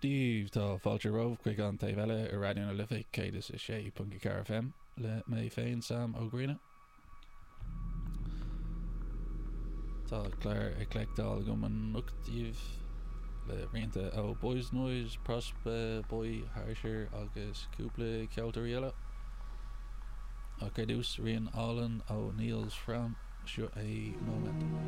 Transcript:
Steve tá fáilte roh chuig an taobhile ar radioúna lifa céad is 6.4 FM le mé féin Sam Ó Grianna. Tá cléir ag cleictáil go an nuachtaíomh le rianta ó Boys Noise, Prosper, Boy Harsher agus cúpla ceoltar eile. A cé dús rion Alan ó Niels Fram seo é moment.